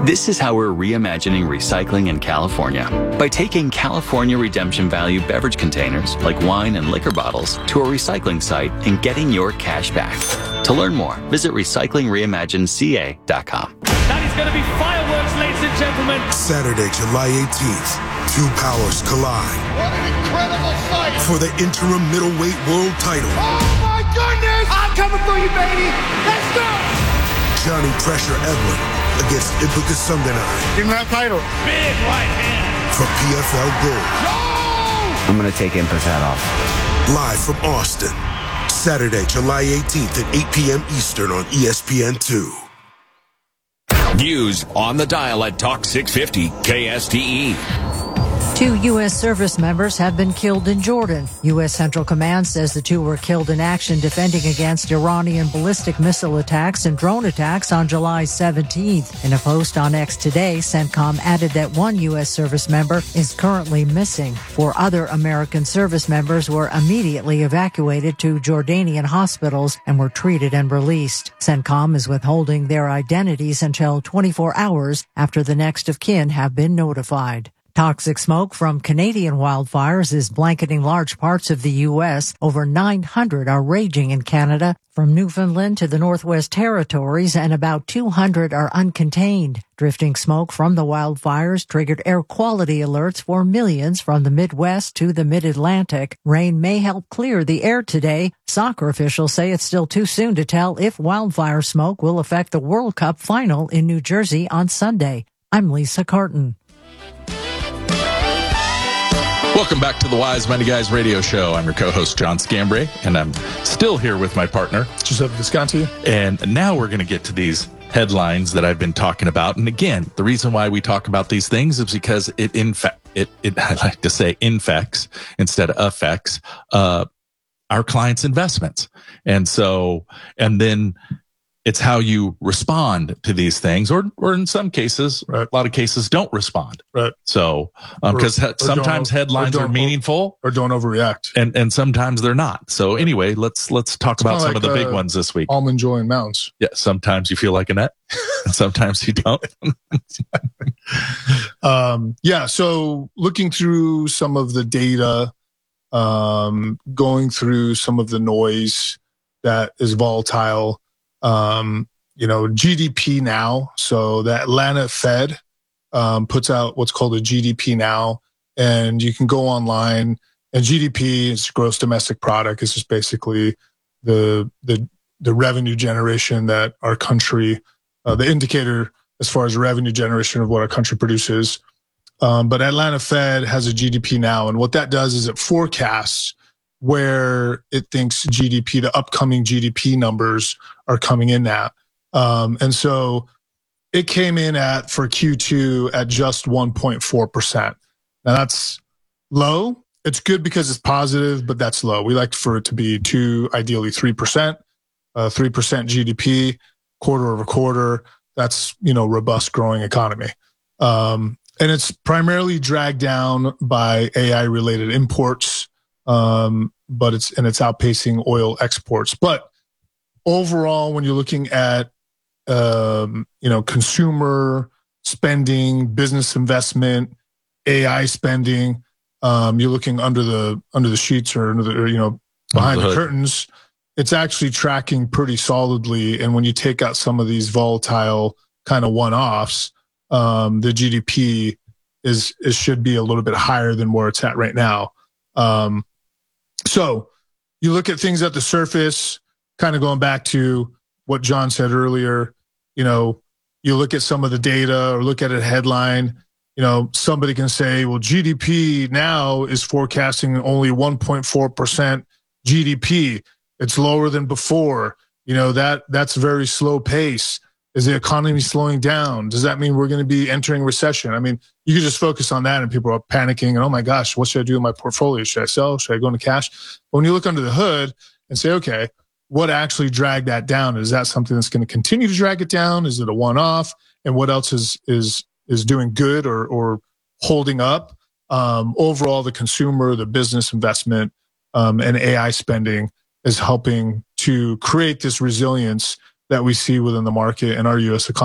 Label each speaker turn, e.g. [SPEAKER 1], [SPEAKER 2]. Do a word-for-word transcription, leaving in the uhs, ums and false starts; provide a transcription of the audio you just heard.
[SPEAKER 1] This is how we're reimagining recycling in California. By taking California Redemption Value beverage containers, like wine and liquor bottles, to a recycling site and getting your cash back. To learn more, visit recycling reimagined c a dot com.
[SPEAKER 2] That is going to be fireworks, ladies and gentlemen.
[SPEAKER 3] Saturday, July eighteenth, two powers collide.
[SPEAKER 4] What an incredible fight!
[SPEAKER 3] For the interim middleweight world title.
[SPEAKER 4] Oh my goodness! I'm coming for you, baby! Let's go!
[SPEAKER 3] Johnny Pressure Edwin against Ibuka Sundanai.
[SPEAKER 4] Give me that title.
[SPEAKER 2] Big right hand.
[SPEAKER 3] For P F L Gold.
[SPEAKER 4] No!
[SPEAKER 5] I'm going to take Impa's hat off.
[SPEAKER 3] Live from Austin. Saturday, July eighteenth at eight p.m. Eastern on E S P N two.
[SPEAKER 6] News on the dial at Talk six fifty K S T E.
[SPEAKER 7] Two U S service members have been killed in Jordan. U S Central Command says the two were killed in action defending against Iranian ballistic missile attacks and drone attacks on July seventeenth. In a post on X today, CENTCOM added that one U S service member is currently missing. Four other American service members were immediately evacuated to Jordanian hospitals and were treated and released. CENTCOM is withholding their identities until twenty-four hours after the next of kin have been notified. Toxic smoke from Canadian wildfires is blanketing large parts of the U S. Over nine hundred are raging in Canada, from Newfoundland to the Northwest Territories, and about two hundred are uncontained. Drifting smoke from the wildfires triggered air quality alerts for millions from the Midwest to the Mid-Atlantic. Rain may help clear the air today. Soccer officials say it's still too soon to tell if wildfire smoke will affect the World Cup final in New Jersey on Sunday. I'm Lisa Carton.
[SPEAKER 8] Welcome back to the Wise Money Guys radio show. I'm your co-host, John Scambray, and I'm still here with my partner,
[SPEAKER 9] Giuseppe Visconti.
[SPEAKER 8] And now we're going to get to these headlines that I've been talking about. And again, the reason why we talk about these things is because it, in fact, it, it, I like to say infects instead of affects, uh, our clients' investments. And so, and then it's how you respond to these things, or, or in some cases, right. a lot of cases don't respond.
[SPEAKER 9] Right.
[SPEAKER 8] So, um, because he- sometimes headlines are meaningful,
[SPEAKER 9] or don't overreact,
[SPEAKER 8] and and sometimes they're not. So anyway, let's let's talk
[SPEAKER 9] it's
[SPEAKER 8] about some
[SPEAKER 9] like,
[SPEAKER 8] of the big
[SPEAKER 9] uh,
[SPEAKER 8] ones this week.
[SPEAKER 9] Almond Joy and Mountains.
[SPEAKER 8] Yeah. Sometimes you feel like a net, and sometimes you don't.
[SPEAKER 9] um, yeah. So looking through some of the data, um, going through some of the noise that is volatile. Um, you know, G D P now. So the Atlanta Fed um, puts out what's called a G D P now, and you can go online. And G D P is gross domestic product. It's just basically the the the revenue generation that our country, uh, the indicator as far as revenue generation of what our country produces. Um, but Atlanta Fed has a G D P now, and what that does is it forecasts where it thinks G D P, the upcoming G D P numbers are coming in at. Um, and so it came in at, for Q two, at just one point four percent. Now that's low. It's good because it's positive, but that's low. We like for it to be two, ideally three percent, uh, three percent G D P, quarter over quarter. That's, you know, robust growing economy. Um, and it's primarily dragged down by A I related imports. Um, but it's, and it's outpacing oil exports. But overall, when you're looking at, um, you know, consumer spending, business investment, A I spending, um, you're looking under the, under the sheets or under the, or, you know, behind the, the curtains, it's actually tracking pretty solidly. And when you take out some of these volatile kind of one-offs, um, the G D P is, is should be a little bit higher than where it's at right now. Um, So you look at things at the surface, kind of going back to what John said earlier, you know, you look at some of the data or look at a headline, you know, somebody can say, well, G D P now is forecasting only one point four percent G D P. It's lower than before. You know, that that's very slow pace. Is the economy slowing down? Does that mean we're going to be entering recession? I mean, you could just focus on that and people are panicking and, oh my gosh, what should I do with my portfolio? Should I sell? Should I go into cash? But when you look under the hood and say, okay, what actually dragged that down? Is that something that's going to continue to drag it down? Is it a one-off? And what else is is is doing good or or holding up? Um, overall, the consumer, the business investment, um, and A I spending is helping to create this resilience that we see within the market and our U S economy.